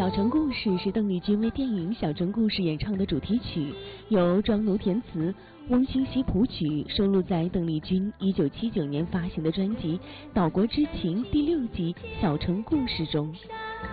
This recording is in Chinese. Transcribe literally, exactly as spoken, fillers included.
小城故事》是邓丽君为电影《小城故事》演唱的主题曲，由庄奴填词，翁清溪谱曲，收录在邓丽君一九七九年发行的专辑《岛国之情》第六集《小城故事》中。